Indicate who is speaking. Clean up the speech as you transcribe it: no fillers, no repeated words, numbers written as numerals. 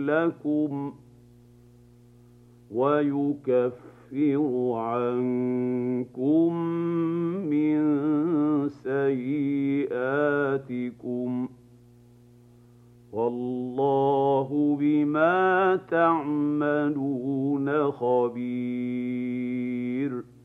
Speaker 1: لكم ويكفر عنكم من سيئاتكم والله بما تعملون خبير